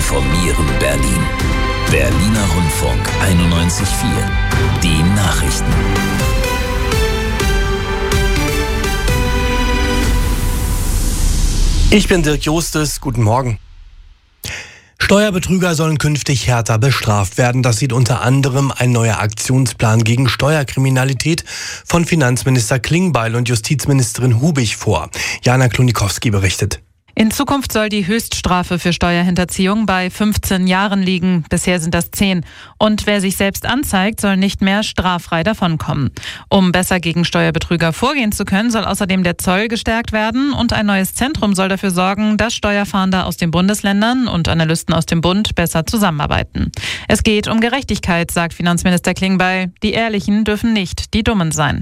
informieren Berlin. Berliner Rundfunk 91.4. Die Nachrichten. Ich bin Dirk Jostes. Guten Morgen. Steuerbetrüger sollen künftig härter bestraft werden. Das sieht unter anderem ein neuer Aktionsplan gegen Steuerkriminalität von Finanzminister Klingbeil und Justizministerin Hubig vor. Jana Klonikowski berichtet. In Zukunft soll die Höchststrafe für Steuerhinterziehung bei 15 Jahren liegen. Bisher sind das 10. Und wer sich selbst anzeigt, soll nicht mehr straffrei davonkommen. Um besser gegen Steuerbetrüger vorgehen zu können, soll außerdem der Zoll gestärkt werden. Und ein neues Zentrum soll dafür sorgen, dass Steuerfahnder aus den Bundesländern und Analysten aus dem Bund besser zusammenarbeiten. Es geht um Gerechtigkeit, sagt Finanzminister Klingbeil. Die Ehrlichen dürfen nicht die Dummen sein.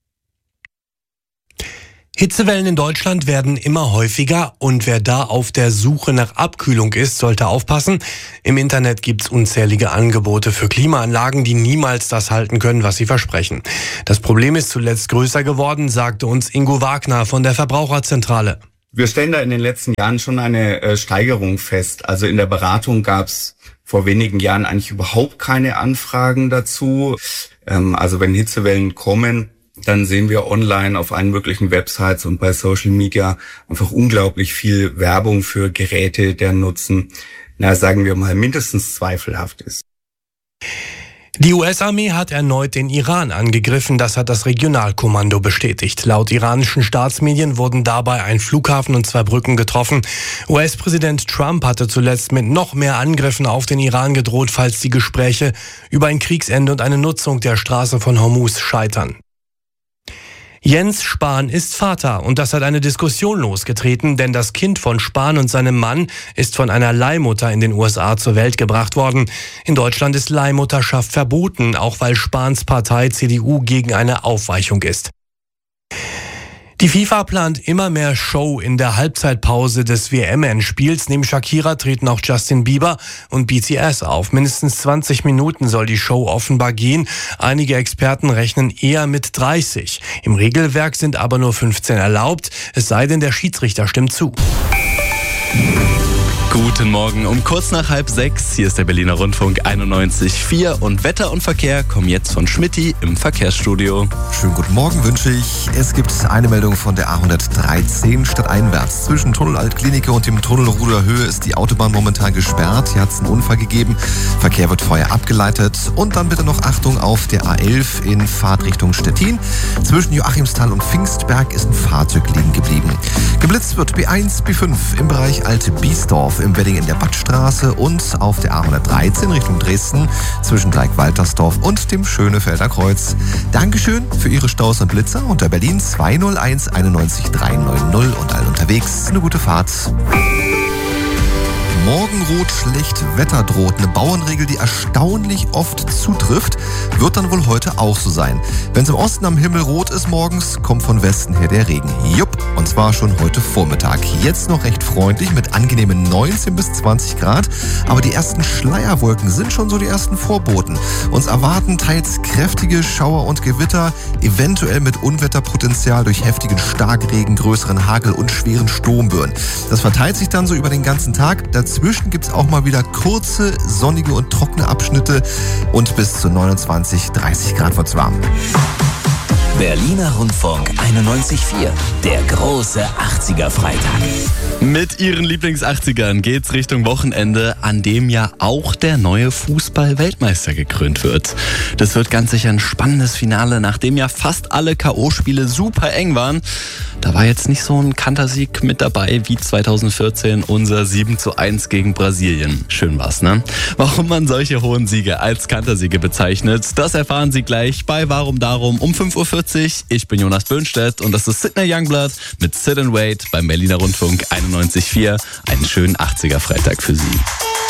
Hitzewellen in Deutschland werden immer häufiger und wer da auf der Suche nach Abkühlung ist, sollte aufpassen. Im Internet gibt's unzählige Angebote für Klimaanlagen, die niemals das halten können, was sie versprechen. Das Problem ist zuletzt größer geworden, sagte uns Ingo Wagner von der Verbraucherzentrale. Wir stellen da in den letzten Jahren schon eine Steigerung fest. Also in der Beratung gab's vor wenigen Jahren eigentlich überhaupt keine Anfragen dazu. Also wenn Hitzewellen kommen, dann sehen wir online auf allen möglichen Websites und bei Social Media einfach unglaublich viel Werbung für Geräte, deren Nutzen, sagen wir mal, mindestens zweifelhaft ist. Die US-Armee hat erneut den Iran angegriffen, das hat das Regionalkommando bestätigt. Laut iranischen Staatsmedien wurden dabei ein Flughafen und 2 Brücken getroffen. US-Präsident Trump hatte zuletzt mit noch mehr Angriffen auf den Iran gedroht, falls die Gespräche über ein Kriegsende und eine Nutzung der Straße von Hormuz scheitern. Jens Spahn ist Vater und das hat eine Diskussion losgetreten, denn das Kind von Spahn und seinem Mann ist von einer Leihmutter in den USA zur Welt gebracht worden. In Deutschland ist Leihmutterschaft verboten, auch weil Spahns Partei CDU gegen eine Aufweichung ist. Die FIFA plant immer mehr Show in der Halbzeitpause des WM-Endspiels. Neben Shakira treten auch Justin Bieber und BTS auf. Mindestens 20 Minuten soll die Show offenbar gehen. Einige Experten rechnen eher mit 30. Im Regelwerk sind aber nur 15 erlaubt, es sei denn, der Schiedsrichter stimmt zu. Guten Morgen, um kurz nach 5:30. Hier ist der Berliner Rundfunk 91.4 und Wetter und Verkehr kommen jetzt von Schmitty im Verkehrsstudio. Schönen guten Morgen wünsche ich. Es gibt eine Meldung von der A113 stadteinwärts. Zwischen Tunnel Altklinike und dem Tunnel Ruderhöhe ist die Autobahn momentan gesperrt. Hier hat es einen Unfall gegeben. Verkehr wird vorher abgeleitet. Und dann bitte noch Achtung auf der A11 in Fahrtrichtung Stettin. Zwischen Joachimsthal und Pfingstberg ist ein Fahrzeug liegen geblieben. Geblitzt wird B1, B5 im Bereich Alte Biesdorf, im Wedding in der Badstraße und auf der A113 Richtung Dresden zwischen Dreieck-Waltersdorf und dem Schönefelder Kreuz. Dankeschön für Ihre Staus und Blitzer unter Berlin 201 91 390 und allen unterwegs eine gute Fahrt. Morgenrot schlecht Wetter droht. Eine Bauernregel, die erstaunlich oft zutrifft, wird dann wohl heute auch so sein. Wenn es im Osten am Himmel rot ist morgens, kommt von Westen her der Regen. Jupp, und zwar schon heute Vormittag. Jetzt noch recht freundlich mit angenehmen 19 bis 20 Grad. Aber die ersten Schleierwolken sind schon so die ersten Vorboten. Uns erwarten teils kräftige Schauer und Gewitter, eventuell mit Unwetterpotenzial durch heftigen Starkregen, größeren Hagel und schweren Sturmböen. Das verteilt sich dann so über den ganzen Tag. Dazwischen gibt es auch mal wieder kurze, sonnige und trockene Abschnitte und bis zu 29, 30 Grad wird's warm. Berliner Rundfunk 91.4. Der große 80er-Freitag. Mit Ihren Lieblings-80ern geht's Richtung Wochenende, an dem ja auch der neue Fußball-Weltmeister gekrönt wird. Das wird ganz sicher ein spannendes Finale, nachdem ja fast alle K.O.-Spiele super eng waren. Da war jetzt nicht so ein Kantersieg mit dabei wie 2014 unser 7:1 gegen Brasilien. Schön war's, ne? Warum man solche hohen Siege als Kantersiege bezeichnet, das erfahren Sie gleich bei Warum Darum um 5:40 Uhr. Ich bin Jonas Böhnstedt und das ist Sidney Youngblood mit Sit and Wait beim Berliner Rundfunk 91.4. Einen schönen 80er-Freitag für Sie.